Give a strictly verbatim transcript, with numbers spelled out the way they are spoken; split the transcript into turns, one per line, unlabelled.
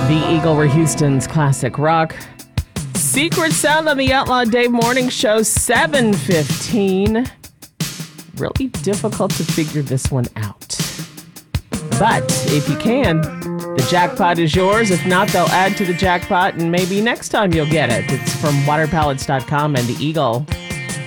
The Eagle were Houston's classic rock. Secret Sound on the Outlaw Dave Morning Show, seven fifteen. Really difficult to figure this one out. But if you can, the jackpot is yours. If not, they'll add to the jackpot, and maybe next time you'll get it. It's from water pallets dot com and the Eagle.